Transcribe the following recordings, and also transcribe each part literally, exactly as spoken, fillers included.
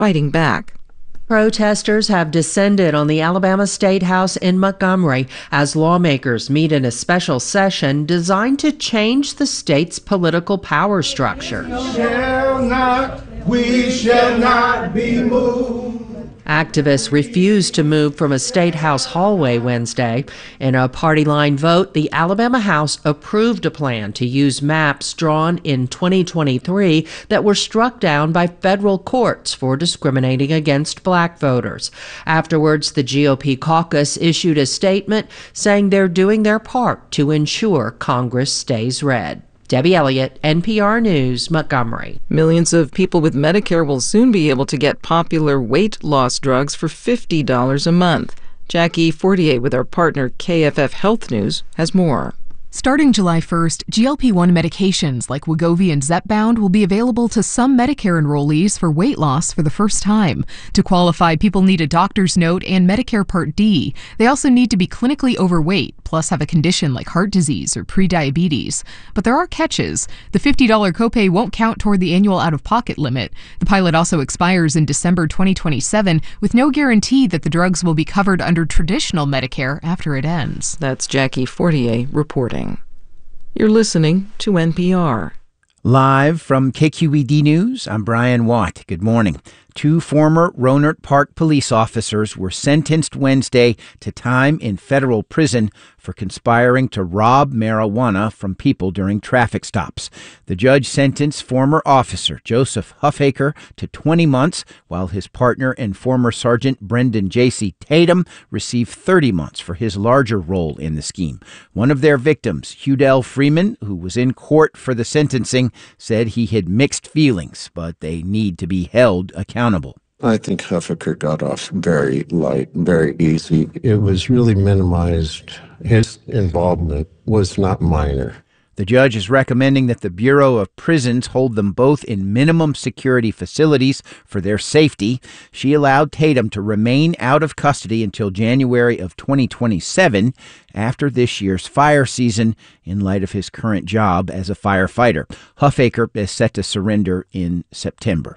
fighting back. Protesters have descended on the Alabama State House in Montgomery as lawmakers meet in a special session designed to change the state's political power structure. Shall not, we shall not be moved. Activists refused to move from a state house hallway Wednesday. In a party line vote, the Alabama House approved a plan to use maps drawn in twenty twenty-three that were struck down by federal courts for discriminating against black voters. Afterwards, the G O P caucus issued a statement saying they're doing their part to ensure Congress stays red. Debbie Elliott, N P R News, Montgomery. Millions of people with Medicare will soon be able to get popular weight loss drugs for fifty dollars a month. Jackie Fortier with our partner K F F Health News has more. Starting July first, G L P one medications like Wegovy and Zepbound will be available to some Medicare enrollees for weight loss for the first time. To qualify, people need a doctor's note and Medicare Part D. They also need to be clinically overweight, plus have a condition like heart disease or prediabetes. But there are catches. The fifty dollars copay won't count toward the annual out-of-pocket limit. The pilot also expires in December twenty twenty-seven, with no guarantee that the drugs will be covered under traditional Medicare after it ends. That's Jackie Fortier reporting. You're listening to N P R. Live from K Q E D News, I'm Brian Watt. Good morning. Two former Rohnert Park police officers were sentenced Wednesday to time in federal prison for conspiring to rob marijuana from people during traffic stops. The judge sentenced former officer Joseph Huffaker to twenty months, while his partner and former Sergeant Brendan J C Tatum received thirty months for his larger role in the scheme. One of their victims, Hudell Freeman, who was in court for the sentencing, said he had mixed feelings, but they need to be held accountable. I think Huffaker got off very light, very easy. It was really minimized. His involvement was not minor. The judge is recommending that the Bureau of Prisons hold them both in minimum security facilities for their safety. She allowed Tatum to remain out of custody until January of twenty twenty-seven, after this year's fire season, in light of his current job as a firefighter. Huffaker is set to surrender in September.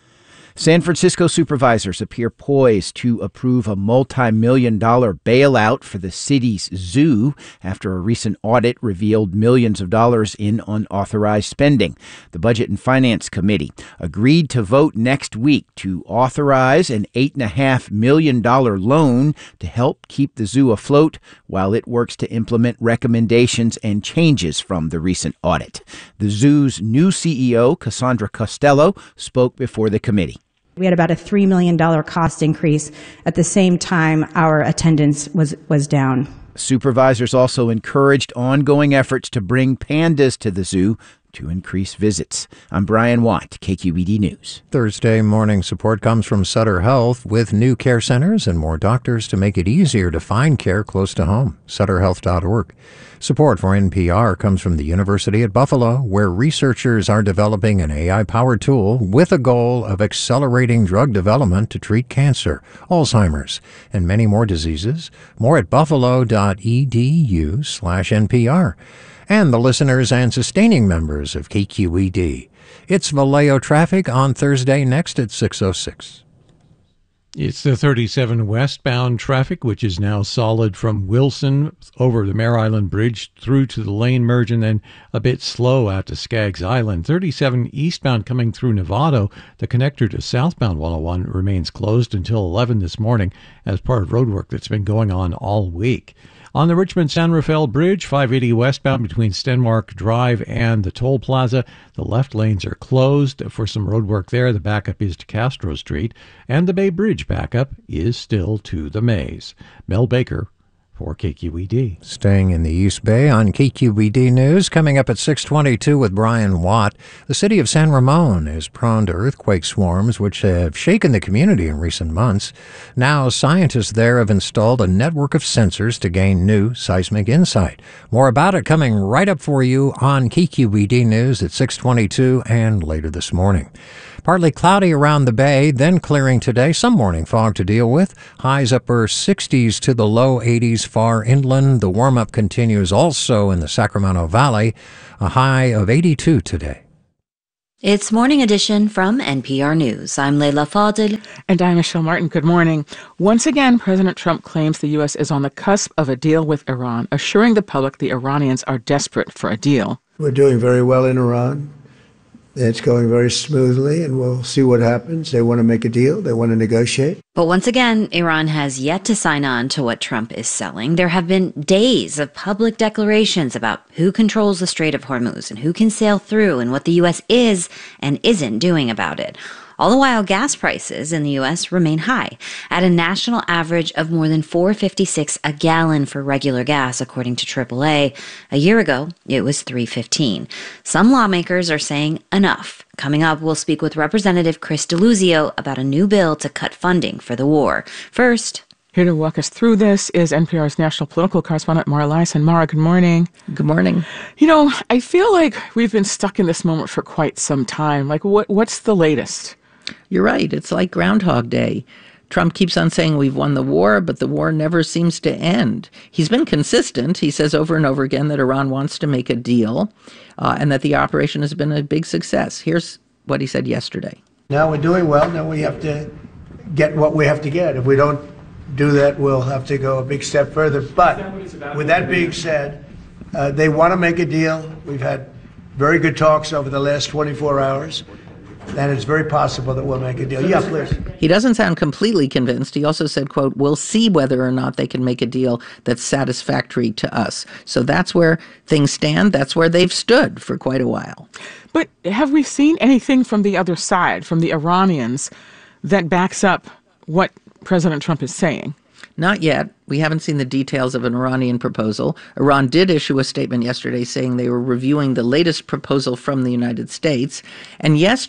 San Francisco supervisors appear poised to approve a multi-million dollar bailout for the city's zoo after a recent audit revealed millions of dollars in unauthorized spending. The Budget and Finance Committee agreed to vote next week to authorize an eight point five million dollars loan to help keep the zoo afloat while it works to implement recommendations and changes from the recent audit. The zoo's new C E O, Cassandra Costello, spoke before the committee. We had about a three million dollars cost increase. At the same time, our attendance was, was down. Supervisors also encouraged ongoing efforts to bring pandas to the zoo to increase visits. I'm Brian Watt, K Q E D News. Thursday morning support comes from Sutter Health with new care centers and more doctors to make it easier to find care close to home. sutter health dot org. Support for N P R comes from the University at Buffalo, where researchers are developing an A I-powered tool with a goal of accelerating drug development to treat cancer, Alzheimer's, and many more diseases. More at buffalo dot e d u slash N P R. And the listeners and sustaining members of K Q E D. It's Vallejo traffic on Thursday next at six oh six. It's the thirty-seven westbound traffic, which is now solid from Wilson over the Mare Island Bridge through to the lane merge and then a bit slow out to Skaggs Island. thirty-seven eastbound coming through Novato. The connector to southbound one oh one remains closed until eleven this morning as part of road work that's been going on all week. On the Richmond-San Rafael Bridge, five eighty westbound between Stenmark Drive and the Toll Plaza, the left lanes are closed for some road work there. The backup is to Castro Street, and the Bay Bridge backup is still to the Maze. Mel Baker for K Q E D. Staying in the East Bay on K Q E D News, coming up at six twenty-two with Brian Watt. The city of San Ramon is prone to earthquake swarms, which have shaken the community in recent months. Now, scientists there have installed a network of sensors to gain new seismic insight. More about it coming right up for you on K Q E D News at six twenty-two and later this morning. Partly cloudy around the bay, then clearing today. Some morning fog to deal with. Highs upper sixties to the low eighties far inland. The warm-up continues also in the Sacramento Valley. A high of eighty-two today. It's Morning Edition from N P R News. I'm Leila Fadel. And I'm Michelle Martin. Good morning. Once again, President Trump claims the U S is on the cusp of a deal with Iran, assuring the public the Iranians are desperate for a deal. We're doing very well in Iran. It's going very smoothly, and we'll see what happens. They want to make a deal. They want to negotiate. But once again, Iran has yet to sign on to what Trump is selling. There have been days of public declarations about who controls the Strait of Hormuz and who can sail through and what the U S is and isn't doing about it. All the while, gas prices in the U S remain high, at a national average of more than four dollars and fifty-six cents a gallon for regular gas, according to triple A. A year ago, it was three dollars and fifteen cents. Some lawmakers are saying enough. Coming up, we'll speak with Representative Chris Deluzio about a new bill to cut funding for the war. First, here to walk us through this is N P R's national political correspondent, Mara Liasson. Mara, good morning. Good morning. You know, I feel like we've been stuck in this moment for quite some time. Like, what what's the latest? You're right. It's like Groundhog Day. Trump keeps on saying we've won the war, but the war never seems to end. He's been consistent. He says over and over again that Iran wants to make a deal uh, and that the operation has been a big success. Here's what he said yesterday. Now we're doing well. Now we have to get what we have to get. If we don't do that, we'll have to go a big step further. But with that being said, uh, they want to make a deal. We've had very good talks over the last twenty-four hours. And it's very possible that we'll make a deal. Yeah, please. He doesn't sound completely convinced. He also said, quote, we'll see whether or not they can make a deal that's satisfactory to us. So that's where things stand. That's where they've stood for quite a while. But have we seen anything from the other side, from the Iranians, that backs up what President Trump is saying? Not yet. We haven't seen the details of an Iranian proposal. Iran did issue a statement yesterday saying they were reviewing the latest proposal from the United States. And yesterday,